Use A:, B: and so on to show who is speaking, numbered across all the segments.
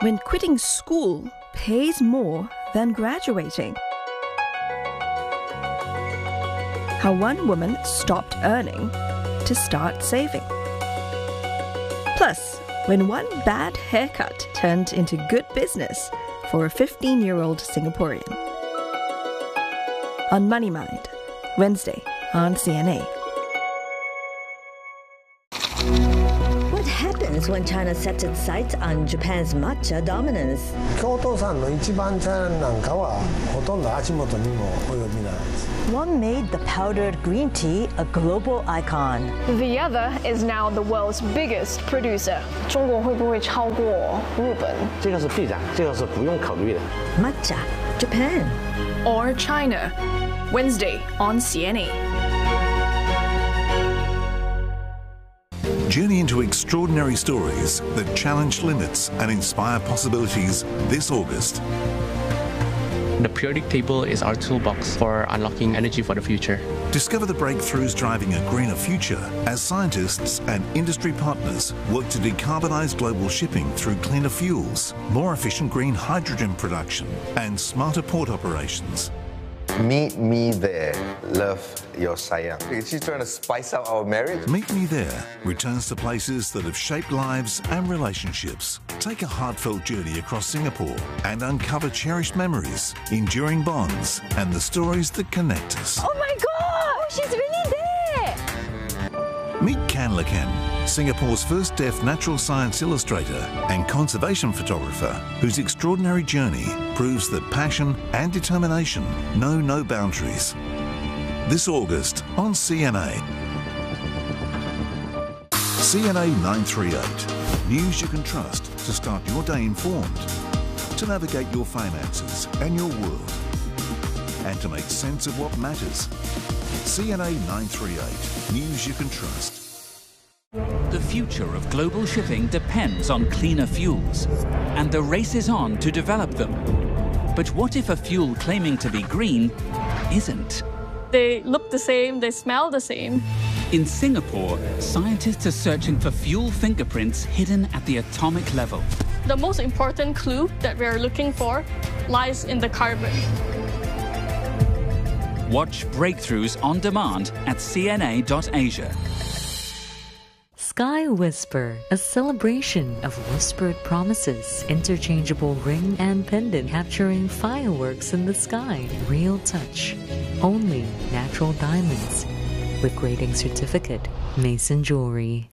A: when quitting school pays more than graduating. How one woman stopped earning to start saving. Plus, when one bad haircut turned into good business for a 15-year-old Singaporean. On Money Mind, Wednesday on CNA.
B: What happens when China sets its sights on Japan's matcha dominance?
C: 京都産の一番茶なんかはほとんど足元にも及びないです。
B: One made the powdered green tea a global icon.
D: The other is now the world's biggest producer. 中国会不会超过日本？
E: 这个是必然，这个是不用考虑的。
B: Matcha, Japan.
D: Or China? Wednesday on CNA.
F: Journey into extraordinary stories that challenge limits and inspire possibilities this August.
G: The periodic table is our toolbox for unlocking energy for the future.
F: Discover the breakthroughs driving a greener future as scientists and industry partners work to decarbonise global shipping through cleaner fuels, more efficient green hydrogen production and smarter port operations.
H: Meet me there. Love your sayang. She's trying to spice up our marriage.
F: Meet Me There returns to places that have shaped lives and relationships. Take a heartfelt journey across Singapore and uncover cherished memories, enduring bonds, and the stories that connect us.
B: Oh my God! She's really there!
F: Meet Kan Lakan, Singapore's first deaf natural science illustrator and conservation photographer, whose extraordinary journey proves that passion and determination know no boundaries. This August on CNA. CNA 938. News you can trust to start your day informed, to navigate your finances and your world, and to make sense of what matters. CNA 938. News you can trust.
I: The future of global shipping depends on cleaner fuels, and the race is on to develop them. But what if a fuel claiming to be green isn't?
J: They look the same, they smell the same.
I: In Singapore, scientists are searching for fuel fingerprints hidden at the atomic level.
J: The most important clue that we are looking for lies in the carbon.
I: Watch Breakthroughs on demand at cna.asia.
K: Sky Whisper, a celebration of whispered promises, interchangeable ring and pendant capturing fireworks in the sky, real touch, only natural diamonds, with grading certificate, Mason Jewelry.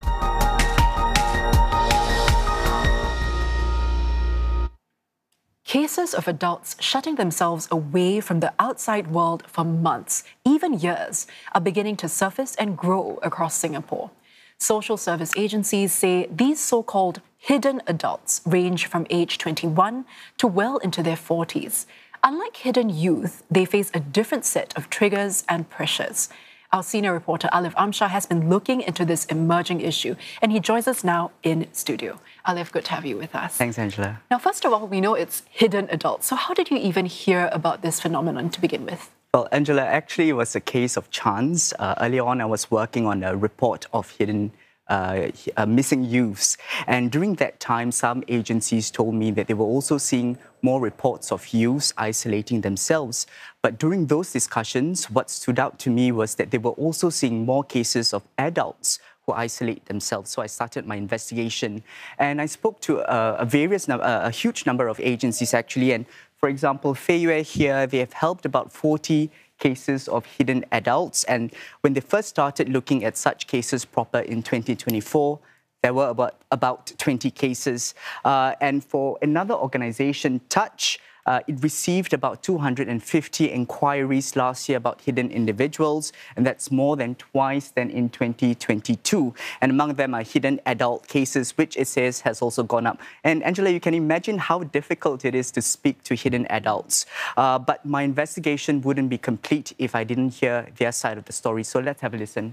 L: Cases of adults shutting themselves away from the outside world for months, even years, are beginning to surface and grow across Singapore. Social service agencies say these so-called hidden adults range from age 21 to well into their 40s. Unlike hidden youth, they face a different set of triggers and pressures. Our senior reporter Alif Amshar has been looking into this emerging issue, and he joins us now in studio. Alif, good to have you with us.
M: Thanks, Angela.
L: Now, first of all, we know it's hidden adults. So how did you even hear about this phenomenon to begin with?
M: Well, Angela, actually it was a case of chance. Earlier on, I was working on a report of hidden missing youths. And during that time, some agencies told me that they were also seeing more reports of youths isolating themselves. But during those discussions, what stood out to me was that they were also seeing more cases of adults who isolate themselves. So I started my investigation, and I spoke to a huge number of agencies actually. And for example, Fei Yue here, they have helped about 40 cases of hidden adults. And when they first started looking at such cases proper in 2024, there were about 20 cases. And for another organization, Touch, it received about 250 inquiries last year about hidden individuals, and that's more than twice than in 2022. And among them are hidden adult cases, which it says has also gone up. And Angela, you can imagine how difficult it is to speak to hidden adults. But my investigation wouldn't be complete if I didn't hear their side of the story. So let's have a listen.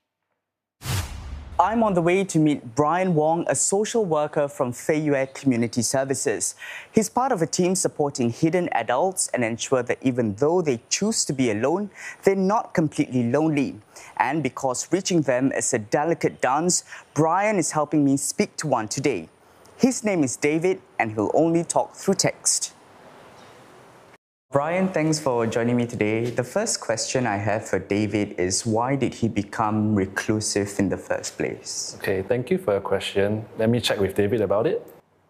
M: I'm on the way to meet Brian Wong, a social worker from Fei Yue Community Services. He's part of a team supporting hidden adults and ensure that even though they choose to be alone, they're not completely lonely. And because reaching them is a delicate dance, Brian is helping me speak to one today. His name is David, and he'll only talk through text. Brian, thanks for joining me today. The first question I have for David is, why did he become reclusive in the first place?
N: Okay, thank you for your question. Let me check with David about it.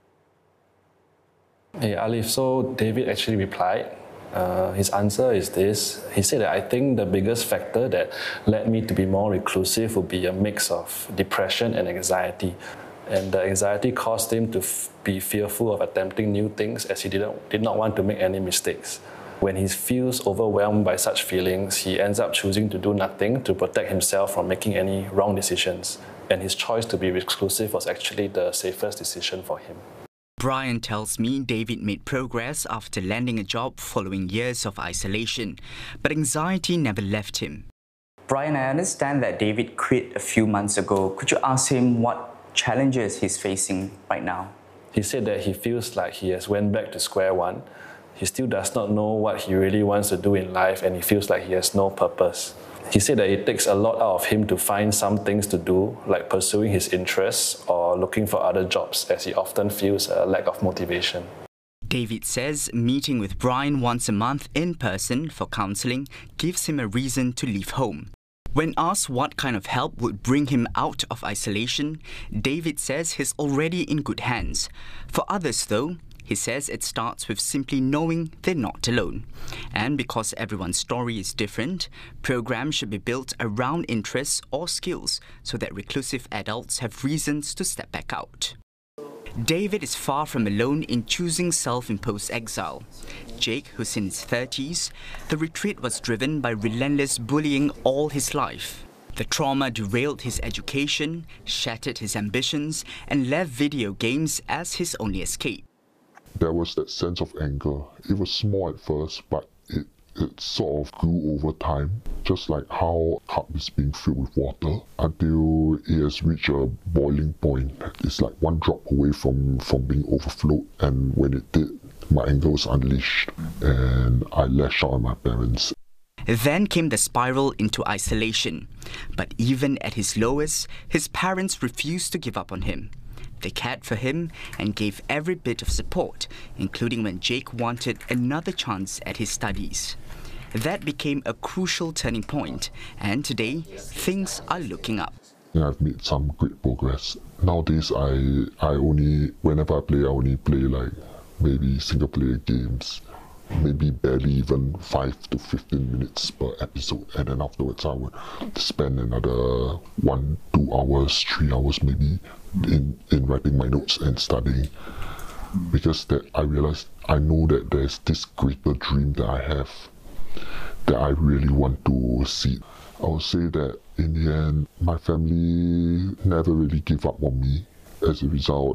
N: Hey, Alif, so David actually replied. His answer is this. He said that I think the biggest factor that led me to be more reclusive would be a mix of depression and anxiety. And the anxiety caused him to be fearful of attempting new things, as he did not want to make any mistakes. When he feels overwhelmed by such feelings, he ends up choosing to do nothing to protect himself from making any wrong decisions. And his choice to be reclusive was actually the safest decision for him.
M: Brian tells me David made progress after landing a job following years of isolation, but anxiety never left him. Brian, I understand that David quit a few months ago. Could you ask him what challenges he's facing right now?
N: He said that he feels like he has went back to square one. He still does not know what he really wants to do in life, and he feels like he has no purpose. He said that it takes a lot out of him to find some things to do, like pursuing his interests or looking for other jobs, as he often feels a lack of motivation.
M: David says meeting with Brian once a month in person for counselling gives him a reason to leave home. When asked what kind of help would bring him out of isolation, David says he's already in good hands. For others, though, he says it starts with simply knowing they're not alone. And because everyone's story is different, programs should be built around interests or skills so that reclusive adults have reasons to step back out. David is far from alone in choosing self-imposed exile. Jake, who's in his 30s, the retreat was driven by relentless bullying all his life. The trauma derailed his education, shattered his ambitions, and left video games as his only escape.
O: There was that sense of anger. It was small at first, but it sort of grew over time, just like how a cup is being filled with water until it has reached a boiling point. It's like one drop away from being overflowed, and when it did, my anger was unleashed and I lashed out at my parents.
M: Then came the spiral into isolation. But even at his lowest, his parents refused to give up on him. They cared for him and gave every bit of support, including when Jake wanted another chance at his studies. That became a crucial turning point, and today, things are looking up.
O: Yeah, I've made some great progress. Nowadays, whenever I only play like maybe single-player games, maybe barely even 5 to 15 minutes per episode, and then afterwards I would spend another 1, 2 hours, 3 hours maybe in writing my notes and studying, because I realized, I know that there's this greater dream that I have that I really want to see. I would say that in the end, my family never really gave up on me. As a result,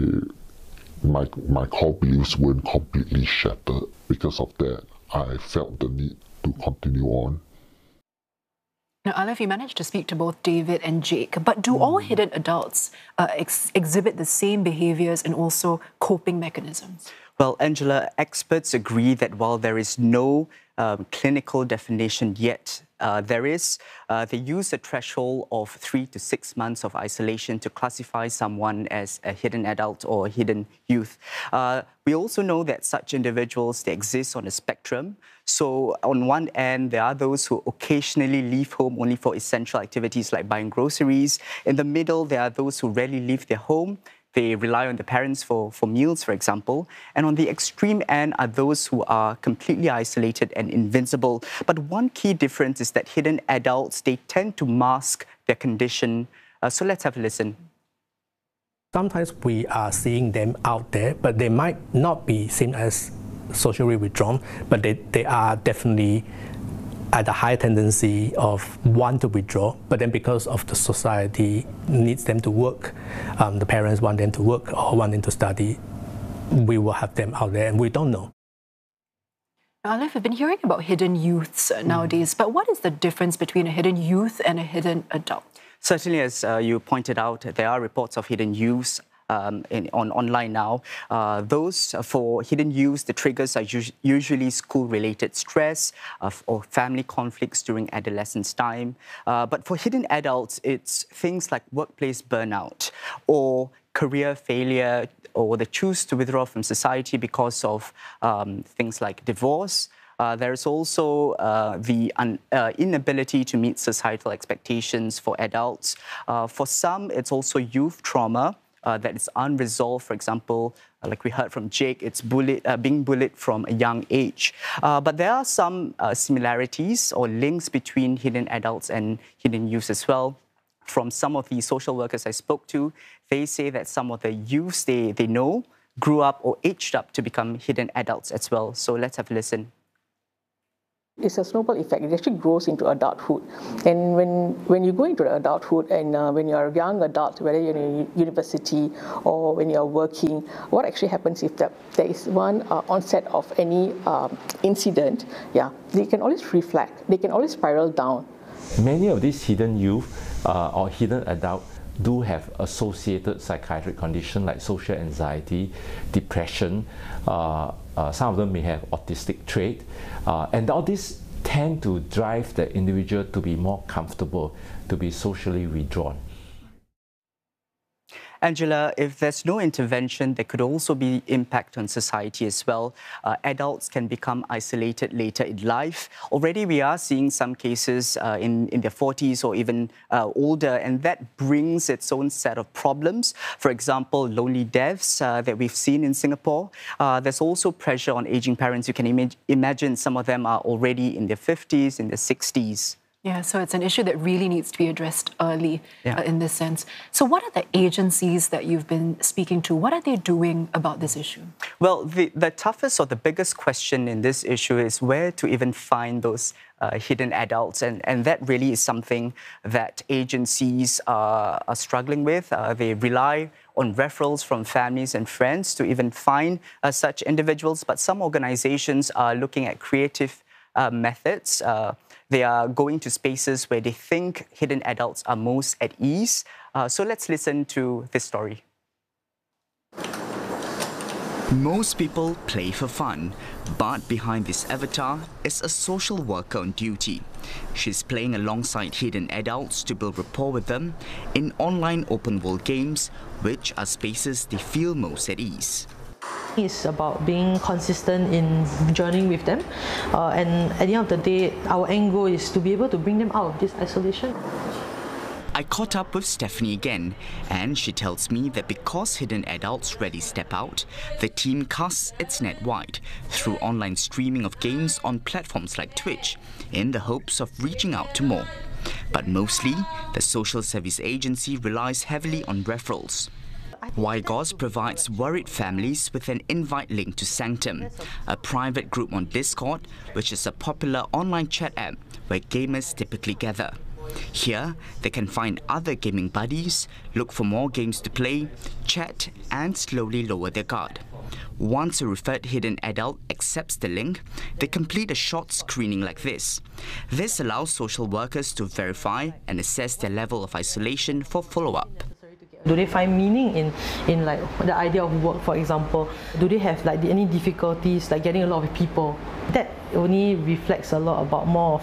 O: my core beliefs weren't completely shattered. Because of that, I felt the need to continue on.
L: Now, Alif, you managed to speak to both David and Jake, but do all hidden adults exhibit the same behaviours and also coping mechanisms?
M: Well, Angela, experts agree that while there is no clinical definition yet, they use a threshold of 3 to 6 months of isolation to classify someone as a hidden adult or a hidden youth. We also know that such individuals, they exist on a spectrum. So on one end, there are those who occasionally leave home only for essential activities like buying groceries. In the middle, there are those who rarely leave their home. They rely on the parents for meals, for example. And on the extreme end are those who are completely isolated and invincible. But one key difference is that hidden adults, they tend to mask their condition. So let's have a listen.
P: Sometimes we are seeing them out there, but they might not be seen as socially withdrawn, but they are definitely at a high tendency of want to withdraw, but then because of the society needs them to work, the parents want them to work or want them to study, we will have them out there and we don't know.
L: Now, Alif, we've been hearing about hidden youths nowadays, but what is the difference between a hidden youth and a hidden adult?
M: Certainly, as you pointed out, there are reports of hidden youths online now. Those for hidden youths, the triggers are usually school-related stress or family conflicts during adolescence time. But for hidden adults, it's things like workplace burnout or career failure, or they choose to withdraw from society because of things like divorce. There's also the inability to meet societal expectations for adults. For some, it's also youth trauma that is unresolved. For example, like we heard from Jake, it's being bullied from a young age. But there are some similarities or links between hidden adults and hidden youths as well. From some of the social workers I spoke to, they say that some of the youths they know grew up or aged up to become hidden adults as well. So let's have a listen.
Q: It's a snowball effect. It actually grows into adulthood. And when you go into adulthood and when you're a young adult, whether you're in university or when you're working, what actually happens if there is one onset of any incident, they can always reflect. They can always spiral down.
R: Many of these hidden youth or hidden adult do have associated psychiatric conditions like social anxiety, depression. Some of them may have autistic trait. And all this tend to drive the individual to be more comfortable, to be socially withdrawn.
M: Angela, if there's no intervention, there could also be impact on society as well. Adults can become isolated later in life. Already we are seeing some cases in their 40s or even older, and that brings its own set of problems. For example, lonely deaths that we've seen in Singapore. There's also pressure on aging parents. You can imagine some of them are already in their 50s, in their 60s.
L: Yeah, so it's an issue that really needs to be addressed early in this sense. So what are the agencies that you've been speaking to? What are they doing about this issue?
M: Well, the toughest or the biggest question in this issue is where to even find those hidden adults. And that really is something that agencies are struggling with. They rely on referrals from families and friends to even find such individuals. But some organizations are looking at creative methods. They are going to spaces where they think hidden adults are most at ease. So let's listen to this story.
S: Most people play for fun, but behind this avatar is a social worker on duty. She's playing alongside hidden adults to build rapport with them in online open-world games, which are spaces they feel most at ease.
T: It's about being consistent in journeying with them, and at the end of the day, our end goal is to be able to bring them out of this isolation.
S: I caught up with Stephanie again, and she tells me that because hidden adults rarely step out, the team casts its net wide through online streaming of games on platforms like Twitch in the hopes of reaching out to more. But mostly, the social service agency relies heavily on referrals. YGOS provides worried families with an invite link to Sanctum, a private group on Discord, which is a popular online chat app where gamers typically gather. Here, they can find other gaming buddies, look for more games to play, chat, and slowly lower their guard. Once a referred hidden adult accepts the link, they complete a short screening like this. This allows social workers to verify and assess their level of isolation for follow-up.
T: Do they find meaning in like the idea of work, for example? Do they have like any difficulties like getting along with people? That only reflects a lot about more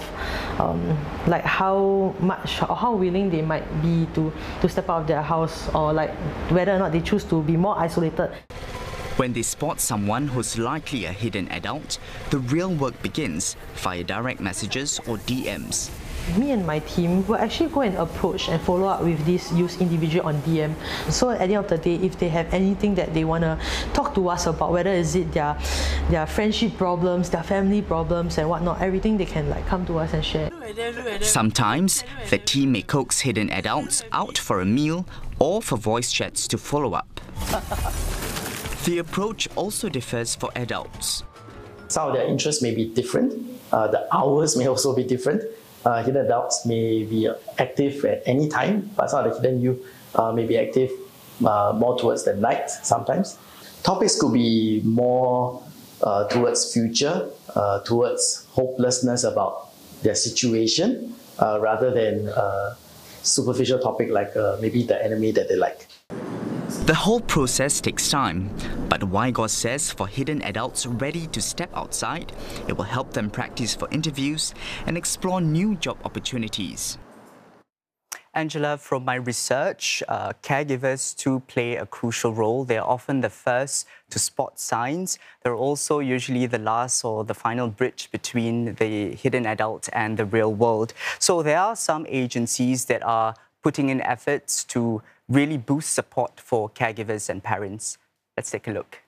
T: of like how much or how willing they might be to step out of their house, or like whether or not they choose to be more isolated.
S: When they spot someone who's likely a hidden adult, the real work begins via direct messages or DMs.
T: Me and my team will actually go and approach and follow up with this youth individual on DM. So at the end of the day, if they have anything that they want to talk to us about, whether is it their friendship problems, their family problems and whatnot, everything they can like come to us and share.
S: Sometimes, the team may coax hidden adults out for a meal or for voice chats to follow up. The approach also differs for adults.
U: Some of their interests may be different. The hours may also be different. Hidden adults may be active at any time, but some of the hidden youth may be active more towards the night sometimes. Topics could be more towards future, towards hopelessness about their situation, rather than superficial topic like maybe the anime that they like.
S: The whole process takes time, but YGOS says for hidden adults ready to step outside, it will help them practice for interviews and explore new job opportunities.
M: Angela, from my research, caregivers too play a crucial role. They're often the first to spot signs. They're also usually the last or the final bridge between the hidden adult and the real world. So there are some agencies that are putting in efforts to really boost support for caregivers and parents. Let's take a look.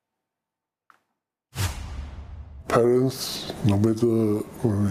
O: Parents, no matter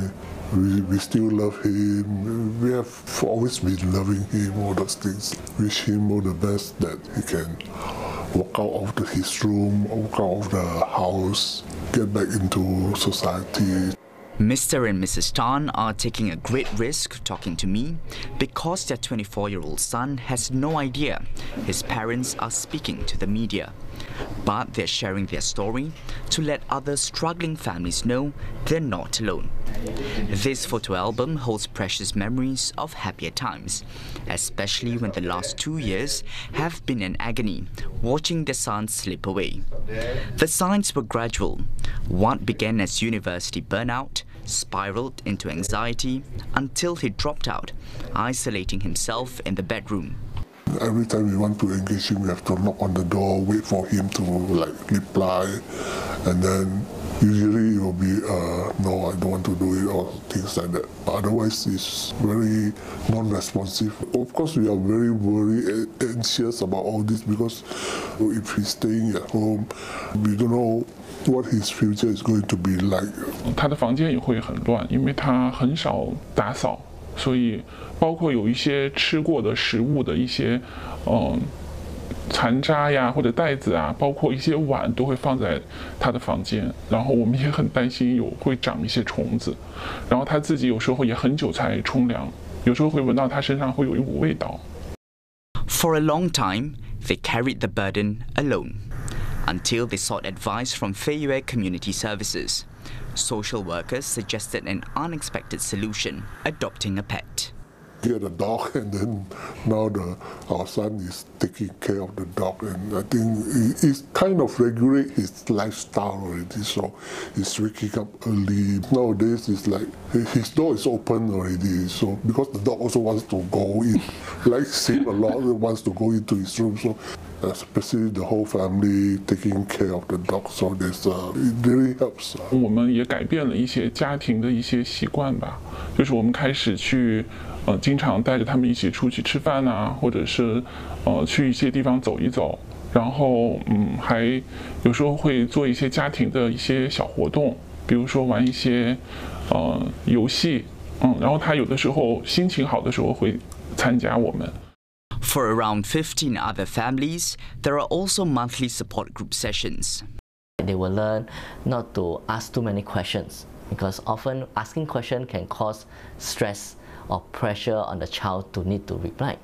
O: we still love him. We have always been loving him, all those things. Wish him all the best, that he can walk out of his room, walk out of the house, get back into society.
S: Mr. and Mrs. Tan are taking a great risk talking to me because their 24-year-old son has no idea his parents are speaking to the media. But they're sharing their story to let other struggling families know they're not alone. This photo album holds precious memories of happier times, especially when the last 2 years have been an agony watching their son slip away. The signs were gradual. What began as university burnout spiraled into anxiety until he dropped out, isolating himself in the bedroom.
O: Every time we want to engage him, we have to knock on the door, wait for him to reply, and then usually it will be, no, I don't want to do it, or things like that. But otherwise, it's very non-responsive. Of course, we are very worried, anxious about all this, because if he's staying at home, we don't know what his future is going to be like.
A: 他的房间也会很乱，因为他很少打扫。 所以，包括有一些吃过的食物的一些，残渣呀或者袋子啊，包括一些碗都会放在他的房间。然后我们也很担心会长一些虫子。然后他自己有时候也很久才冲凉，有时候会闻到他身上会有一股味道。
S: For a long time, they carried the burden alone, until they sought advice from Fei Yue Community Services. Social workers suggested an unexpected solution, adopting a pet.
O: Get a dog, and then now our son is taking care of the dog, and I think he's kind of regulate his lifestyle already, so he's waking up early. Nowadays, it's like his door is open already, so because the dog also wants to go in, likes him a lot, wants to go into his room, so especially the whole family taking care of the dog, so it really helps.
A: 我们也改变了一些家庭的一些习惯吧，就是我们开始去。 经常带着他们一起出去吃饭啊，或者是去一些地方走一走，然后还有时候会做一些家庭的一些小活动，比如说玩一些游戏，然后他有的时候心情好的时候会参加我们。
S: For around 15 other families, there are also monthly support group sessions.
V: They will learn not to ask too many questions, because often asking questions can cause stress or pressure on the child to need to reply.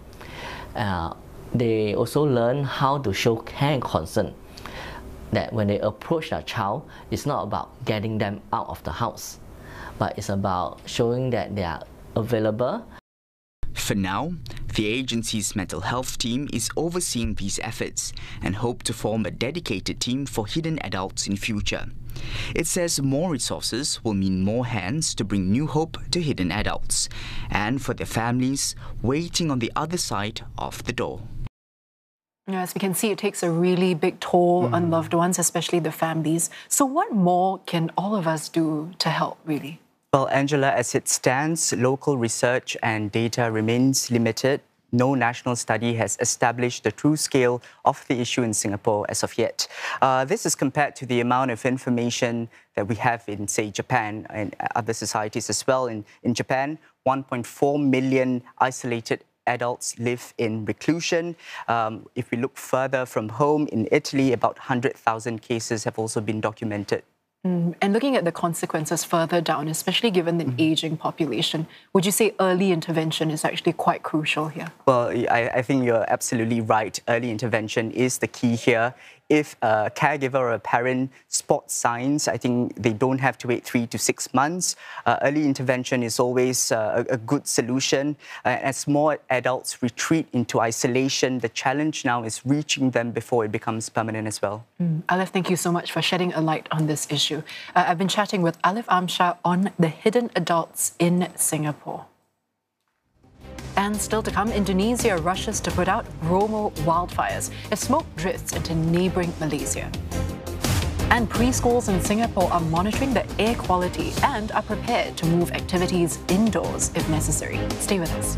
V: They also learn how to show care and concern. That when they approach their child, it's not about getting them out of the house, but it's about showing that they are available.
S: For now, the agency's mental health team is overseeing these efforts and hope to form a dedicated team for hidden adults in future. It says more resources will mean more hands to bring new hope to hidden adults and for their families waiting on the other side of the door.
L: As we can see, it takes a really big toll on loved ones, especially the families. So what more can all of us do to help, really?
M: Well, Angela, as it stands, local research and data remains limited. No national study has established the true scale of the issue in Singapore as of yet. This is compared to the amount of information that we have in, say, Japan and other societies as well. In Japan, 1.4 million isolated adults live in reclusion. If we look further from home, in Italy, about 100,000 cases have also been documented.
L: And looking at the consequences further down, especially given the aging population, would you say early intervention is actually quite crucial here?
M: Well, I think you're absolutely right. Early intervention is the key here. If a caregiver or a parent spots signs, I think they don't have to wait 3 to 6 months. Early intervention is always a good solution. As more adults retreat into isolation, the challenge now is reaching them before it becomes permanent as well.
L: Alif, thank you so much for shedding a light on this issue. I've been chatting with Alif Amshar on the hidden adults in Singapore. And still to come, Indonesia rushes to put out Bromo wildfires as smoke drifts into neighbouring Malaysia. And preschools in Singapore are monitoring the air quality and are prepared to move activities indoors if necessary. Stay with us.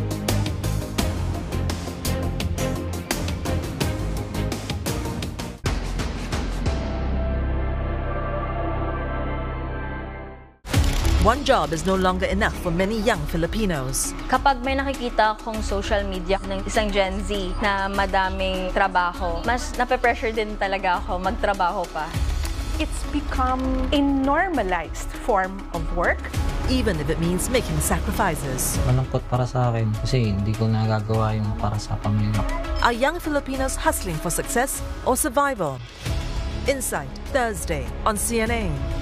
C: One job is no longer enough for many young Filipinos.
E: Kapag may nakikita akong social media ng isang Gen Z na madaming trabaho, mas nape-pressure din talaga ako magtrabaho pa.
W: It's become a normalized form of work.
C: Even if it means making sacrifices.
X: Malungkot para sa akin kasi hindi ko nagagawa yung para sa pamilya.
C: Are young Filipinos hustling for success or survival? Insight, Thursday on CNA.